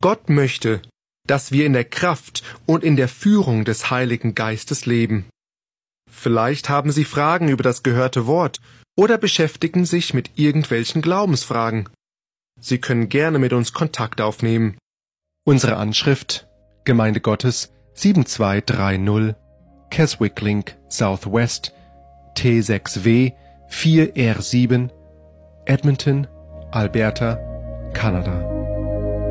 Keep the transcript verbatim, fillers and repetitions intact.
Gott möchte, dass wir in der Kraft und in der Führung des Heiligen Geistes leben. Vielleicht haben Sie Fragen über das gehörte Wort oder beschäftigen sich mit irgendwelchen Glaubensfragen. Sie können gerne mit uns Kontakt aufnehmen. Unsere Anschrift: Gemeinde Gottes sieben zwei drei null, Keswick Link Southwest, T sechs W vier R sieben, Edmonton, Alberta, Kanada.